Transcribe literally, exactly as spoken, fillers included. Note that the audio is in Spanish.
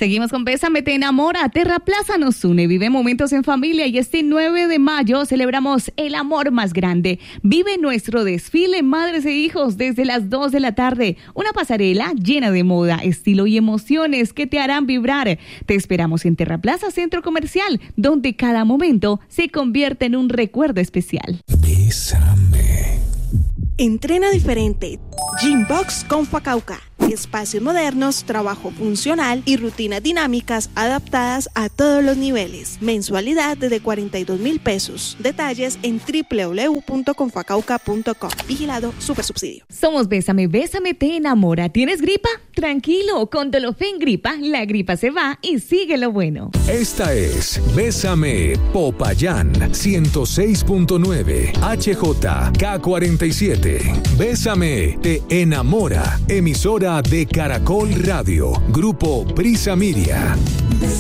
Seguimos con Bésame te enamora. Terraplaza nos une, vive momentos en familia y este nueve de mayo celebramos el amor más grande. Vive nuestro desfile Madres e Hijos desde las dos de la tarde. Una pasarela llena de moda, estilo y emociones que te harán vibrar. Te esperamos en Terraplaza Centro Comercial, donde cada momento se convierte en un recuerdo especial. Bésame. Entrena diferente. Gymbox con Facauca. Espacios modernos, trabajo funcional y rutinas dinámicas adaptadas a todos los niveles. Mensualidad desde cuarenta y dos mil pesos. Detalles en doble u doble u doble u punto confacauca punto com. Vigilado Supersubsidio. Somos Bésame, Bésame te enamora. ¿Tienes gripa? Tranquilo, con Dolofen Gripa, la gripa se va y sigue lo bueno. Esta es Bésame Popayán ciento seis punto nueve H J K cuarenta y siete. Bésame te enamora. Emisora de Caracol Radio. Grupo Prisa Miria.